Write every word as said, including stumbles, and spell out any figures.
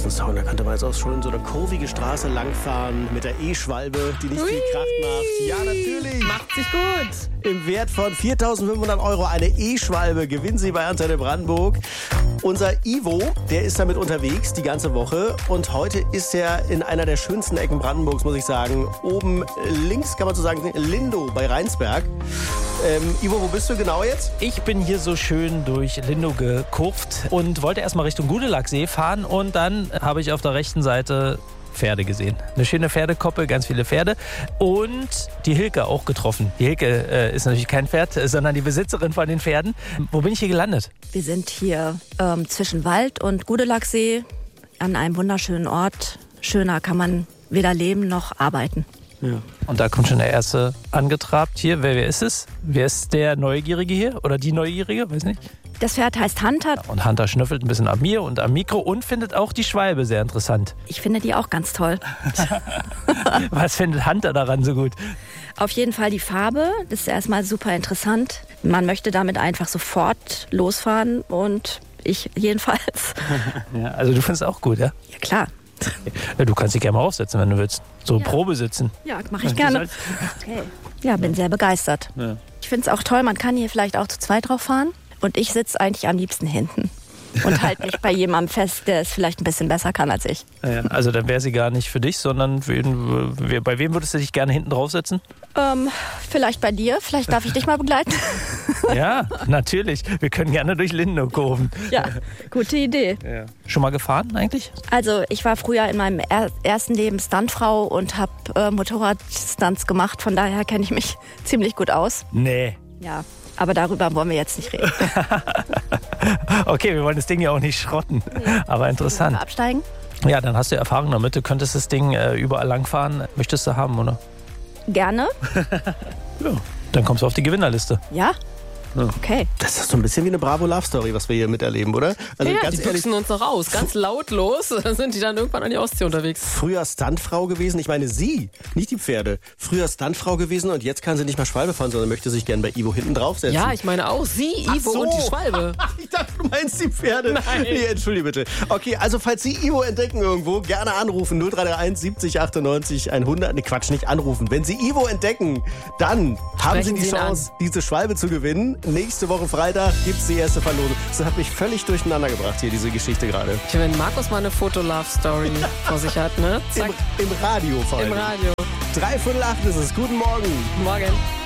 ein Song, da könnte man jetzt auch schon so eine kurvige Straße langfahren mit der E-Schwalbe, die nicht viel Kraft macht. Ja, natürlich. Macht sich gut. Im Wert von viertausendfünfhundert Euro eine E-Schwalbe gewinnen Sie bei Antenne Brandenburg. Unser Ivo, der ist damit unterwegs die ganze Woche und heute ist er in einer der schönsten Ecken Brandenburgs, muss ich sagen. Oben links kann man so sagen, Lindow bei Rheinsberg. Ähm, Ivo, wo bist du genau jetzt? Ich bin hier so schön durch Lindow gekurvt und wollte erstmal Richtung Gudelachsee fahren und dann habe ich auf der rechten Seite Pferde gesehen. Eine schöne Pferdekoppel, ganz viele Pferde und die Hilke auch getroffen. Die Hilke äh, ist natürlich kein Pferd, sondern die Besitzerin von den Pferden. Wo bin ich hier gelandet? Wir sind hier ähm, zwischen Wald und Gudelachsee an einem wunderschönen Ort. Schöner kann man weder leben noch arbeiten. Ja. Und da kommt schon der erste angetrabt hier. Wer, wer ist es? Wer ist der Neugierige hier? Oder die Neugierige? Weiß nicht. Das Pferd heißt Hunter. Und Hunter schnüffelt ein bisschen an mir und am Mikro und findet auch die Schwalbe sehr interessant. Ich finde die auch ganz toll. Was findet Hunter daran so gut? Auf jeden Fall die Farbe. Das ist erstmal super interessant. Man möchte damit einfach sofort losfahren und ich jedenfalls. Ja, also du findest es auch gut, ja? Ja, klar. Ja, du kannst dich gerne mal aufsetzen, wenn du willst. So Ja. Probe sitzen. Ja, mache ich gerne. Okay. Ja, bin sehr begeistert. Ja. Ich finde es auch toll, man kann hier vielleicht auch zu zweit drauf fahren. Und ich sitze eigentlich am liebsten hinten und halte mich bei jemandem fest, der es vielleicht ein bisschen besser kann als ich. Ja, also dann wäre sie gar nicht für dich, sondern wen, wer- bei wem würdest du dich gerne hinten draufsetzen? Ähm, vielleicht bei dir, vielleicht darf ich dich mal begleiten. Ja, natürlich. Wir können gerne durch Lindow kurven. Ja, gute Idee. Ja. Schon mal gefahren eigentlich? Also ich war früher in meinem er ersten Leben Stuntfrau und habe äh, Motorradstunts gemacht. Von daher kenne ich mich ziemlich gut aus. Nee. Ja, aber darüber wollen wir jetzt nicht reden. Okay, wir wollen das Ding ja auch nicht schrotten. Aber Wollen wir interessant. absteigen? Ja, dann hast du Erfahrung damit. Du könntest das Ding äh, überall langfahren. Möchtest du haben, oder? Gerne. Ja. Dann kommst du auf die Gewinnerliste. Ja? Ja. Okay. Das ist so ein bisschen wie eine Bravo-Love-Story, was wir hier miterleben, oder? Also Ja, ganz die ehrlich, büchsen uns noch aus, ganz lautlos. Dann sind die dann irgendwann an die Ostsee unterwegs. früher Stuntfrau gewesen. Ich meine sie, nicht die Pferde. Früher Stuntfrau gewesen und jetzt kann sie nicht mal Schwalbe fahren, sondern möchte sich gern bei Ivo hinten draufsetzen. Ja, ich meine auch sie, Ivo so. und die Schwalbe. Ich dachte, du meinst die Pferde. Nein. Nee, entschuldige bitte. Okay, also falls Sie Ivo entdecken irgendwo, gerne anrufen. null drei drei eins siebzig achtundneunzig hundert. Ne, Quatsch, nicht anrufen. Wenn Sie Ivo entdecken, dann haben Sie Sprechen die Sie ihn Chance, diese Schwalbe zu gewinnen. Nächste Woche Freitag gibt's die erste Verlosung. Das hat mich völlig durcheinander gebracht hier, diese Geschichte gerade. Tja, wenn Markus mal eine Foto-Love-Story vor sich hat, ne? Im, Zack, Im Radio vor allem. im Radio. Drei Viertel acht ist es. Guten Morgen. Morgen.